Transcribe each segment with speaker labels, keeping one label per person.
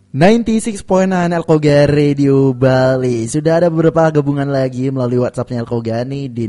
Speaker 1: 96.9 Elkoga Radio Bali. Sudah ada beberapa gabungan lagi melalui WhatsAppnya Elkoga nih di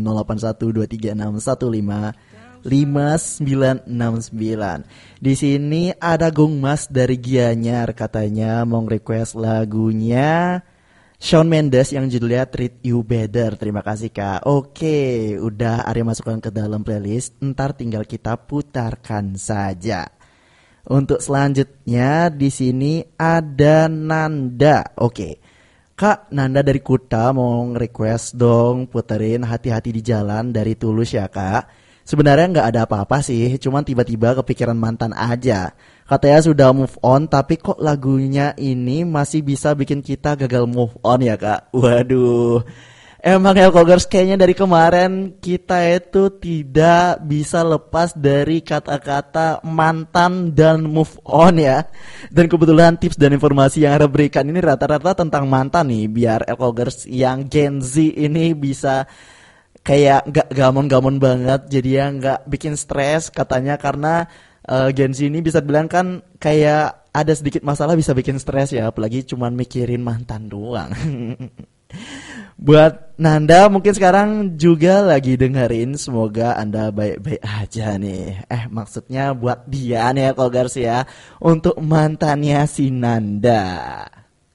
Speaker 1: 081236155969. Di sini ada Gung Mas dari Gianyar, katanya mau request lagunya Shawn Mendes yang judulnya Treat You Better. Terima kasih Kak. Oke, udah Arya masukkan ke dalam playlist. Ntar tinggal kita putarkan saja. Untuk selanjutnya di sini ada Nanda. Oke. Kak, Nanda dari Kuta mau request dong puterin Hati-Hati di Jalan dari Tulus ya Kak. Sebenarnya nggak ada apa-apa sih, cuman tiba-tiba kepikiran mantan aja. Katanya sudah move on, tapi kok lagunya ini masih bisa bikin kita gagal move on ya Kak. Waduh. Emang Helkogers kayaknya dari kemarin kita itu tidak bisa lepas dari kata-kata mantan dan move on ya. Dan kebetulan tips dan informasi yang Anda berikan ini rata-rata tentang mantan nih, biar Helkogers yang Gen Z ini bisa kayak gak gamon-gamon banget, jadi ya gak bikin stres katanya. Karena Gen Z ini bisa dibilang kan kayak ada sedikit masalah bisa bikin stres ya, apalagi cuman mikirin mantan doang. Buat Nanda mungkin sekarang juga lagi dengerin, semoga Anda baik-baik aja nih. Maksudnya buat dia nih ya Kogars ya, untuk mantannya si Nanda.